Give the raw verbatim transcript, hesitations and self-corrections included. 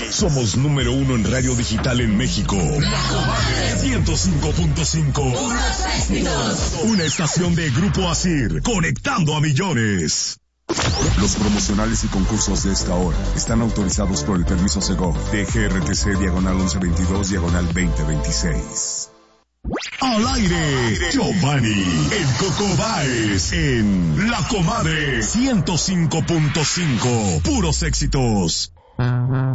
Somos número uno en radio digital en México. La Comadre ciento cinco punto cinco. Puros éxitos. Una estación de Grupo Asir, conectando a millones. Los promocionales y concursos de esta hora están autorizados por el permiso Segov de G R T C diagonal once veintidós diagonal veinte veintiséis. Al aire, Giovanni, el Coco Báez, en La Comadre ciento cinco punto cinco. Puros éxitos.